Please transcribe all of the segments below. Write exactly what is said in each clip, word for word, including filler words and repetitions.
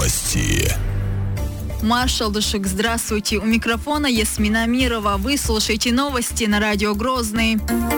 Новости. Маршал Душук, здравствуйте. У микрофона Ясмина Мирова. Вы слушаете новости на радио Грозный.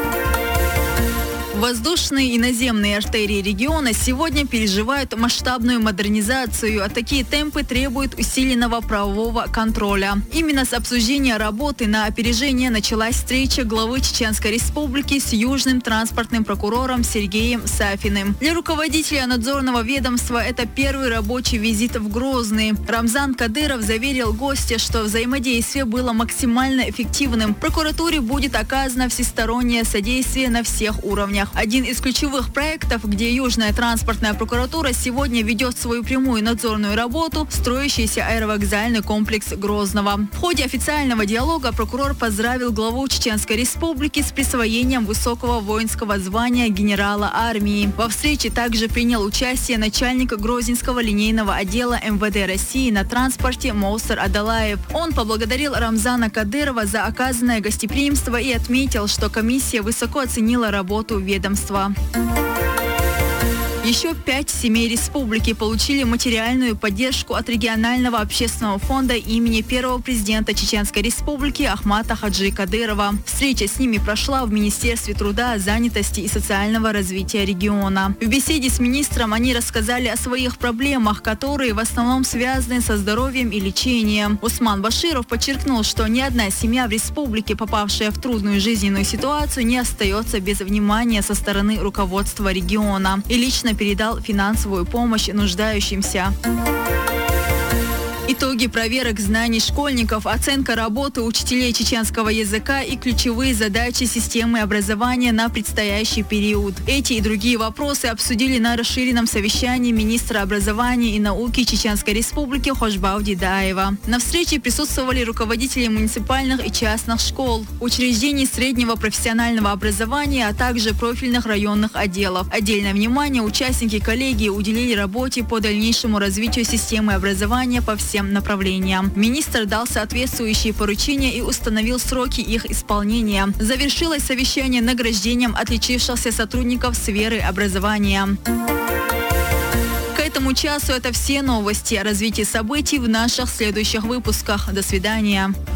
Воздушные и наземные артерии региона сегодня переживают масштабную модернизацию, а такие темпы требуют усиленного правового контроля. Именно с обсуждения работы на опережение началась встреча главы Чеченской Республики с южным транспортным прокурором Сергеем Сафиным. Для руководителя надзорного ведомства это первый рабочий визит в Грозный. Рамзан Кадыров заверил гостя, что взаимодействие было максимально эффективным. Прокуратуре будет оказано всестороннее содействие на всех уровнях. Один из ключевых проектов, где Южная транспортная прокуратура сегодня ведет свою прямую надзорную работу, строящийся аэровокзальный комплекс Грозного. В ходе официального диалога прокурор поздравил главу Чеченской Республики с присвоением высокого воинского звания генерала армии. Во встрече также принял участие начальник Грозненского линейного отдела эм вэ дэ России на транспорте Моусар Адалаев. Он поблагодарил Рамзана Кадырова за оказанное гостеприимство и отметил, что комиссия высоко оценила работу ведомства. Еще пять семей республики получили материальную поддержку от регионального общественного фонда имени первого президента Чеченской Республики Ахмата Хаджи Кадырова. Встреча с ними прошла в Министерстве труда, занятости и социального развития региона. В беседе с министром они рассказали о своих проблемах, которые в основном связаны со здоровьем и лечением. Усман Баширов подчеркнул, что ни одна семья в республике, попавшая в трудную жизненную ситуацию, не остается без внимания со стороны руководства региона. И лично передал финансовую помощь нуждающимся. Итоги проверок знаний школьников, оценка работы учителей чеченского языка и ключевые задачи системы образования на предстоящий период. Эти и другие вопросы обсудили на расширенном совещании министра образования и науки Чеченской Республики Хошбау Дидаева. На встрече присутствовали руководители муниципальных и частных школ, учреждений среднего профессионального образования, а также профильных районных отделов. Отдельное внимание участники коллегии уделили работе по дальнейшему развитию системы образования по всем направлениям. Министр дал соответствующие поручения и установил сроки их исполнения. Завершилось совещание награждением отличившихся сотрудников сферы образования. К этому часу это все новости о развитии событий в наших следующих выпусках. До свидания.